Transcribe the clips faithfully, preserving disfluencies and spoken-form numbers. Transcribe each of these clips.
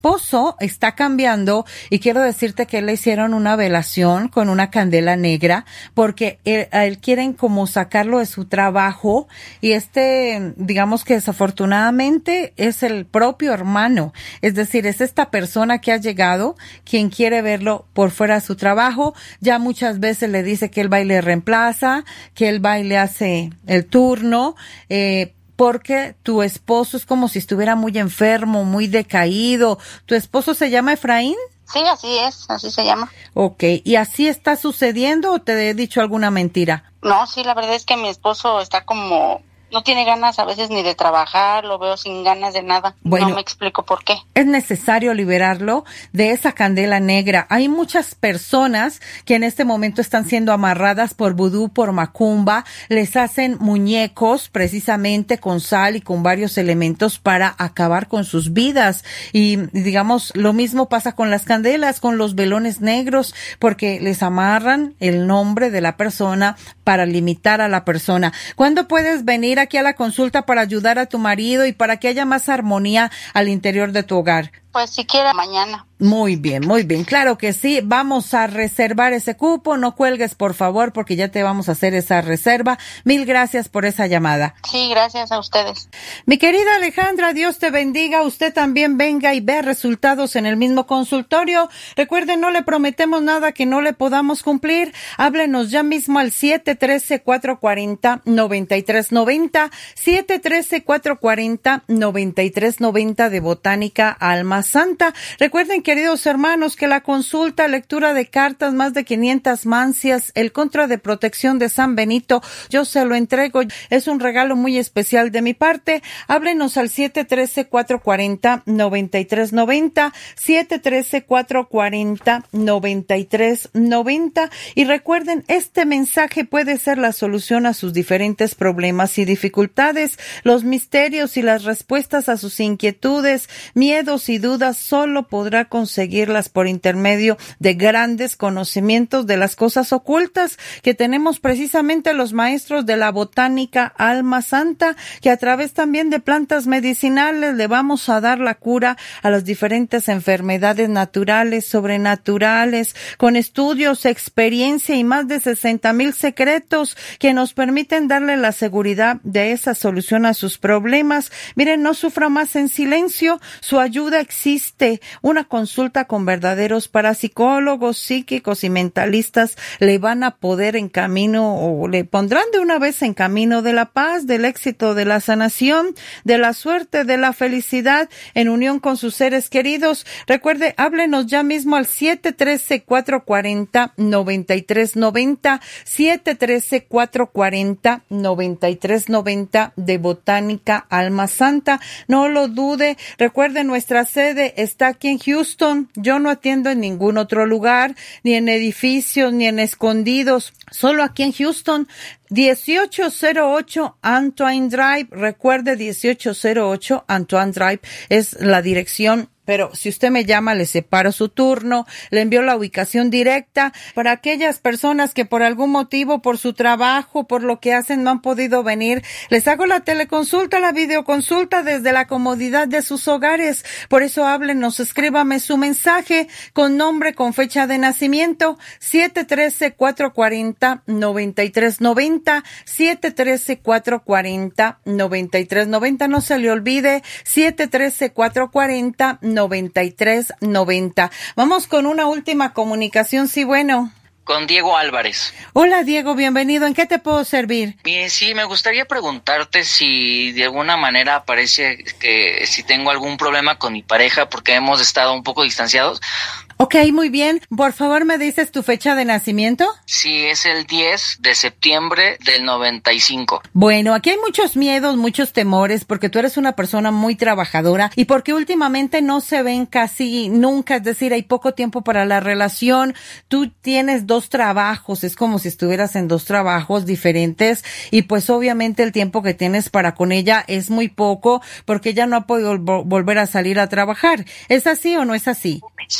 esposo está cambiando y quiero decirte que le hicieron una velación con una candela negra porque él, él quieren como sacarlo de su trabajo y este, digamos que desafortunadamente es el propio hermano, es decir, es esta persona que ha llegado quien quiere verlo por fuera de su trabajo, ya muchas veces le dice que él va y le reemplaza, que él va y le hace el turno, eh, porque tu esposo es como si estuviera muy enfermo, muy decaído. ¿Tu esposo se llama Efraín? Sí, así es, así se llama. Ok, ¿y así está sucediendo o te he dicho alguna mentira? No, sí, la verdad es que mi esposo está como... no tiene ganas a veces ni de trabajar, lo veo sin ganas de nada. Bueno, no me explico por qué. Es necesario liberarlo de esa candela negra. Hay muchas personas que en este momento están siendo amarradas por vudú, por macumba. Les hacen muñecos precisamente con sal y con varios elementos para acabar con sus vidas. Y digamos, lo mismo pasa con las candelas, con los velones negros, porque les amarran el nombre de la persona para limitar a la persona. ¿Cuándo puedes venir aquí a la consulta para ayudar a tu marido y para que haya más armonía al interior de tu hogar? Pues si quiere mañana. Muy bien, muy bien. Claro que sí. Vamos a reservar ese cupo. No cuelgues, por favor, porque ya te vamos a hacer esa reserva. Mil gracias por esa llamada. Sí, gracias a ustedes. Mi querida Alejandra, Dios te bendiga. Usted también venga y vea resultados en el mismo consultorio. Recuerden, no le prometemos nada que no le podamos cumplir. Háblenos ya mismo al siete uno tres, cuatro cuatro cero, nueve tres nueve cero, siete uno tres, cuatro cuatro cero, nueve tres nueve cero de Botánica Alma Santa. Recuerden, queridos hermanos, que la consulta, lectura de cartas, más de quinientas mancias, el contra de protección de San Benito, yo se lo entrego. Es un regalo muy especial de mi parte. Háblenos al siete uno tres, cuatro cuatro cero, nueve tres nueve cero, siete uno tres, cuatro cuatro cero, nueve tres nueve cero. Y recuerden, este mensaje puede ser la solución a sus diferentes problemas y dificultades, los misterios y las respuestas a sus inquietudes, miedos y dudas. Solo podrá conseguirlas por intermedio de grandes conocimientos de las cosas ocultas que tenemos precisamente los maestros de la Botánica Alma Santa, que a través también de plantas medicinales le vamos a dar la cura a las diferentes enfermedades naturales, sobrenaturales, con estudios, experiencia y más de sesenta mil secretos que nos permiten darle la seguridad de esa solución a sus problemas. Miren, no sufra más en silencio, su ayuda existe. Una consulta con verdaderos parapsicólogos, psíquicos y mentalistas le van a poder en camino o le pondrán de una vez en camino de la paz, del éxito, de la sanación, de la suerte, de la felicidad en unión con sus seres queridos. Recuerde, háblenos ya mismo al siete uno tres, cuatro cuatro cero, nueve tres nueve cero, siete uno tres, cuatro cuatro cero, nueve tres nueve cero de Botánica Alma Santa. No lo dude. Recuerde, nuestra sede está aquí en Houston. Yo no atiendo en ningún otro lugar, ni en edificios, ni en escondidos. Solo aquí en Houston. dieciocho cero ocho Antoine Drive. Recuerde, dieciocho cero ocho Antoine Drive es la dirección. Pero si usted me llama, le separo su turno, le envío la ubicación directa para aquellas personas que por algún motivo, por su trabajo, por lo que hacen, no han podido venir. Les hago la teleconsulta, la videoconsulta desde la comodidad de sus hogares. Por eso háblenos, escríbame su mensaje con nombre, con fecha de nacimiento, siete uno tres, cuatro cuatro cero, nueve tres nueve cero, siete uno tres, cuatro cuatro cero, nueve tres nueve cero. No se le olvide, siete uno tres, cuatro cuatro cero, nueve tres nueve cero. Vamos con una última comunicación, sí, bueno. Con Diego Álvarez. Hola, Diego, bienvenido. ¿En qué te puedo servir? Bien, sí, me gustaría preguntarte si de alguna manera parece que si tengo algún problema con mi pareja porque hemos estado un poco distanciados. Ok, muy bien. Por favor, ¿me dices tu fecha de nacimiento? Sí, es el diez de septiembre del noventa y cinco. Bueno, aquí hay muchos miedos, muchos temores, porque tú eres una persona muy trabajadora y porque últimamente no se ven casi nunca, es decir, hay poco tiempo para la relación. Tú tienes dos trabajos, es como si estuvieras en dos trabajos diferentes y pues obviamente el tiempo que tienes para con ella es muy poco porque ella no ha podido vol- volver a salir a trabajar. ¿Es así o no es así? Sí, sí,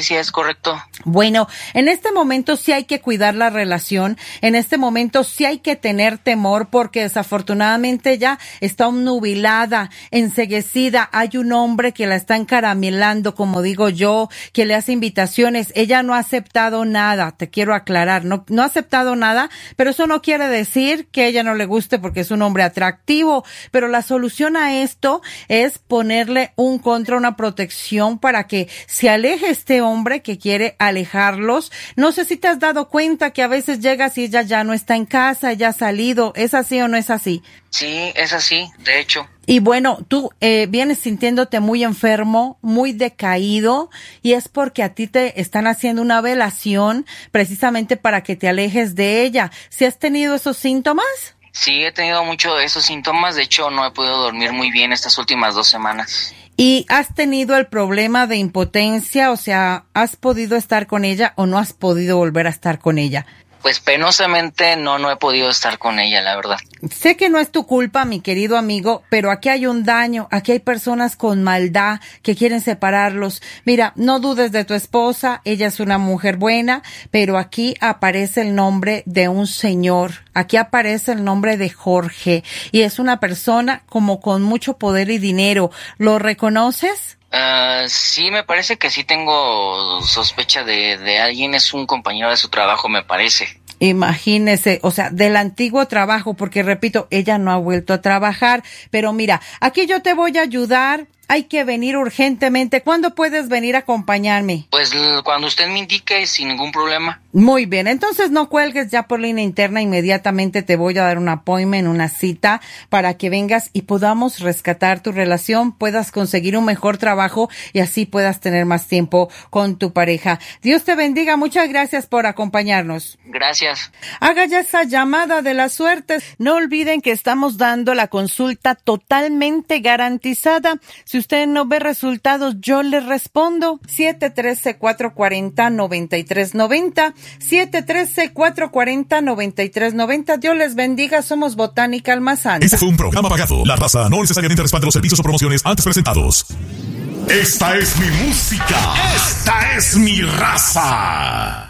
Patricia, es correcto. Bueno, en este momento sí hay que cuidar la relación, en este momento sí hay que tener temor porque desafortunadamente ya está obnubilada, enceguecida, hay un hombre que la está encaramelando, como digo yo, que le hace invitaciones, ella no ha aceptado nada, te quiero aclarar, no, no ha aceptado nada, pero eso no quiere decir que a ella no le guste porque es un hombre atractivo, pero la solución a esto es ponerle un contra, una protección para que se aleje este hombre que quiere alejarlos. No sé si te has dado cuenta que a veces llegas y ella ya no está en casa, ya ha salido. ¿Es así o no es así? Sí, es así, de hecho. Y bueno, tú eh, vienes sintiéndote muy enfermo, muy decaído, y es porque a ti te están haciendo una velación precisamente para que te alejes de ella. ¿Sí has tenido esos síntomas? Sí, he tenido mucho de esos síntomas. De hecho, no he podido dormir muy bien estas últimas dos semanas. ¿Y has tenido el problema de impotencia? O sea, ¿has podido estar con ella o no has podido volver a estar con ella? Pues penosamente no, no he podido estar con ella, la verdad. Sé que no es tu culpa, mi querido amigo, pero aquí hay un daño, aquí hay personas con maldad que quieren separarlos. Mira, no dudes de tu esposa, ella es una mujer buena, pero aquí aparece el nombre de un señor, aquí aparece el nombre de Jorge, y es una persona como con mucho poder y dinero. ¿Lo reconoces? Uh, sí, me parece que sí tengo sospecha de, de alguien, es un compañero de su trabajo, me parece. Imagínese, o sea, del antiguo trabajo, porque repito, ella no ha vuelto a trabajar, pero mira, aquí yo te voy a ayudar. Hay que venir urgentemente. ¿Cuándo puedes venir a acompañarme? Pues cuando usted me indique, sin ningún problema. Muy bien, entonces no cuelgues ya por línea interna. Inmediatamente te voy a dar un appointment, una cita, para que vengas y podamos rescatar tu relación, puedas conseguir un mejor trabajo y así puedas tener más tiempo con tu pareja. Dios te bendiga. Muchas gracias por acompañarnos. Gracias. Haga ya esa llamada de la suerte. No olviden que estamos dando la consulta totalmente garantizada. Si usted no ve resultados, yo le respondo. siete uno tres, cuatro cuatro cero, nueve tres nueve cero. siete uno tres, cuatro cuatro cero, nueve tres nueve cero. Dios les bendiga. Somos Botánica Almazán. Este fue un programa pagado. La raza no necesariamente respalda los servicios o promociones antes presentados. Esta es mi música. Esta es mi raza.